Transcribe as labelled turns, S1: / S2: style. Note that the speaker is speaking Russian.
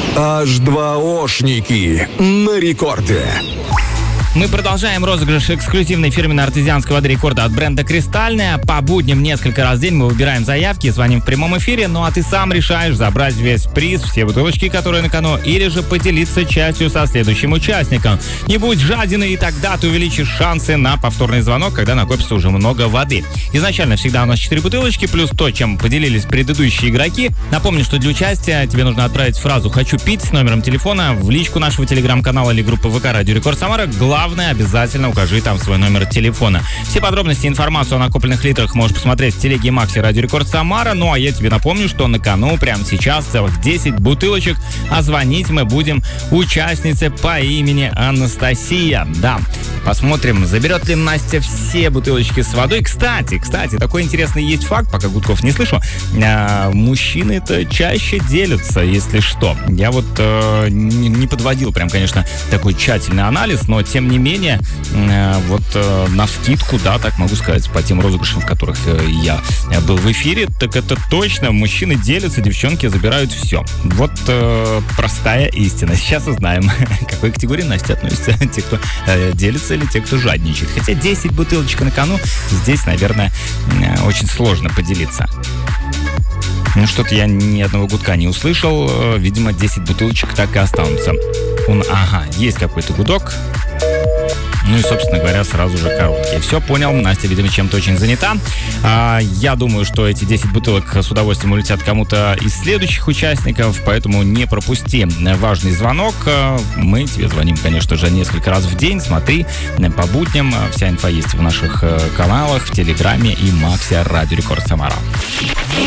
S1: H2Oшники на рекорде.
S2: Мы продолжаем розыгрыш эксклюзивной фирменной артезианской воды рекорда от бренда «Кристальная». По будням несколько раз в день мы выбираем заявки, звоним в прямом эфире, ну а ты сам решаешь забрать весь приз, все бутылочки, которые на кону, или же поделиться частью со следующим участником. Не будь жаден, и тогда ты увеличишь шансы на повторный звонок, когда накопится уже много воды. Изначально всегда у нас 4 бутылочки, плюс то, чем поделились предыдущие игроки. Напомню, что для участия тебе нужно отправить фразу «Хочу пить» с номером телефона в личку нашего телеграм-канала или группы ВК «Радио Рекорд Самара». Главное, обязательно укажи там свой номер телефона. Все подробности и информацию о накопленных литрах можешь посмотреть в телеге Макси Радио Рекорд Самара. Ну а я тебе напомню, что на кону прямо сейчас целых 10 бутылочек, а звонить мы будем участнице по имени Анастасия. Да, посмотрим, заберет ли Настя все бутылочки с водой. Кстати, такой интересный есть факт, пока гудков не слышу. Мужчины-то чаще делятся, если что. Я вот не подводил прям, конечно, такой тщательный анализ, но тем не менее, навскидку, да, так могу сказать, по тем розыгрышам, в которых я был в эфире, так это точно, мужчины делятся, девчонки забирают все. Вот простая истина. Сейчас узнаем, к какой категории Настя относится. Те, кто делится, или те, кто жадничает. Хотя 10 бутылочек на кону, здесь, наверное, очень сложно поделиться. Ну, что-то я ни одного гудка не услышал. Видимо, 10 бутылочек так и останутся. Ага, есть какой-то гудок. Ну и, собственно говоря, сразу же короткие. Все, понял. Настя, видимо, чем-то очень занята. Я думаю, что эти 10 бутылок с удовольствием улетят кому-то из следующих участников, поэтому не пропусти важный звонок. Мы тебе звоним, конечно же, несколько раз в день. Смотри по будням. Вся инфа есть в наших каналах, в Телеграме и Макси Радио Рекорд Самара.